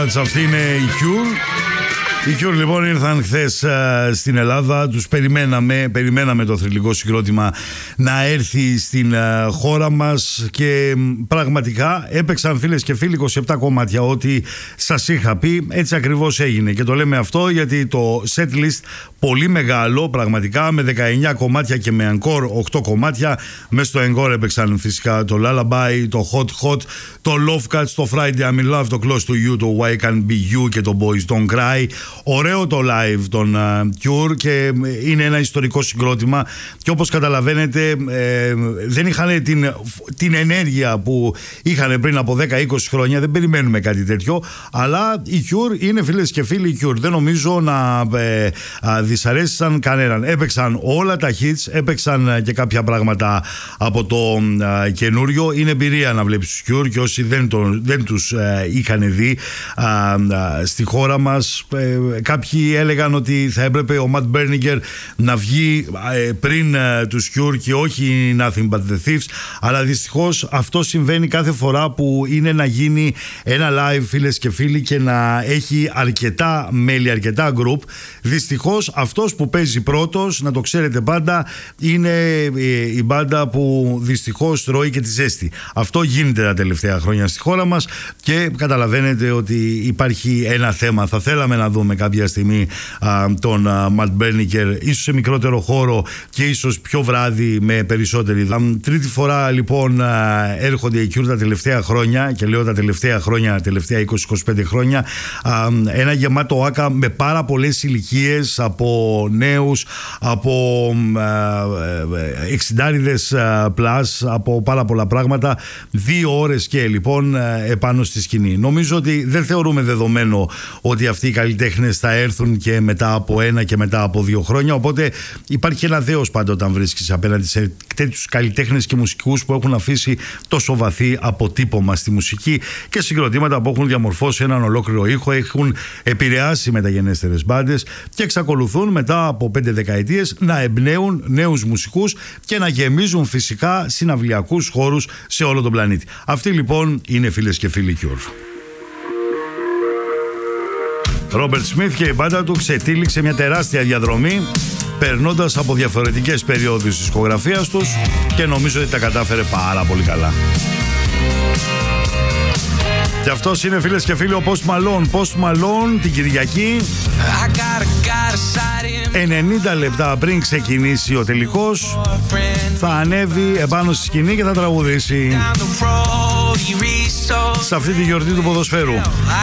Donuts, αυτή είναι η Cure. Οι Cure λοιπόν ήρθαν χθες στην Ελλάδα. Τους περιμέναμε το θρυλικό συγκρότημα να έρθει στην χώρα μας και πραγματικά έπαιξαν, φίλες και φίλοι, 27 κομμάτια. Ό,τι σας είχα πει έτσι ακριβώς έγινε, και το λέμε αυτό γιατί το setlist πολύ μεγάλο πραγματικά, με 19 κομμάτια και με encore 8 κομμάτια. Μέσα στο encore έπαιξαν φυσικά το Lullaby, το Hot Hot, το Love Cuts, το Friday I'm in Love, το Close to You, το Why Can't Be You και το Boys Don't Cry. Ωραίο το live των Cure και είναι ένα ιστορικό συγκρότημα, και όπως καταλαβαίνετε δεν είχαν την ενέργεια που είχαν πριν από 10-20 χρόνια. Δεν περιμένουμε κάτι τέτοιο, αλλά οι Cure είναι, φίλες και φίλοι, οι Cure. Δεν νομίζω να δυσαρέστησαν κανέναν. Έπαιξαν όλα τα hits, έπαιξαν και κάποια πράγματα από το καινούριο. Είναι εμπειρία να βλέπεις τους Cure, και όσοι δεν τους είχαν δει στη χώρα μας, κάποιοι έλεγαν ότι θα έπρεπε ο Matt Berninger να βγει πριν τους Cure και όχι Nothing But The Thieves, αλλά δυστυχώς αυτό συμβαίνει κάθε φορά που είναι να γίνει ένα live, φίλες και φίλοι, και να έχει αρκετά μέλη, αρκετά group. Δυστυχώς αυτός που παίζει πρώτος, να το ξέρετε πάντα, είναι η μπάντα που δυστυχώς τρώει και τη ζέστη. Αυτό γίνεται τα τελευταία χρόνια στη χώρα μας και καταλαβαίνετε ότι υπάρχει ένα θέμα. Θα θέλαμε να δούμε κάποια στιγμή τον Matt Berninger, ίσως σε μικρότερο χώρο και ίσως πιο βράδυ με περισσότερη. Τρίτη φορά λοιπόν έρχονται οι Cure τα τελευταία χρόνια, και λέω τα τελευταία χρόνια, τελευταία 20-25 χρόνια, ένα γεμάτο άκα με πάρα πολλές ηλικίες, από νέους, από 60'ες plus, από πάρα πολλά πράγματα. 2 ώρες και λοιπόν επάνω στη σκηνή. Νομίζω ότι δεν θεωρούμε δεδομένο ότι αυτοί οι καλλιτέχνες θα έρθουν και μετά από 1 και μετά από 2 χρόνια, οπότε υπάρχει ένα δέος πάντα όταν βρίσκεις απέναντι σε τέτοιους καλλιτέχνες και μουσικούς που έχουν αφήσει τόσο βαθύ αποτύπωμα στη μουσική και συγκροτήματα που έχουν διαμορφώσει έναν ολόκληρο ήχο, έχουν επηρεάσει μεταγενέστερες μπάντες και εξακολουθούν μετά από 5 δεκαετίες να εμπνέουν νέους μουσικούς και να γεμίζουν φυσικά συναυλιακούς χώρους σε όλο τον πλανήτη. Αυτοί λοιπόν είναι, φίλες και φίλοι, Cure. Ρόμπερτ Σμιθ και η μπάντα του ξετύλιξε μια τεράστια διαδρομή, περνώντας από διαφορετικές περιόδους της δισκογραφίας τους, και νομίζω ότι τα κατάφερε πάρα πολύ καλά. Και αυτός είναι, φίλες και φίλοι, ο Post Malone την Κυριακή, 90 λεπτά πριν ξεκινήσει ο τελικός, θα ανέβει επάνω στη σκηνή και θα τραγουδήσει σε αυτή τη γιορτή του ποδοσφαίρου.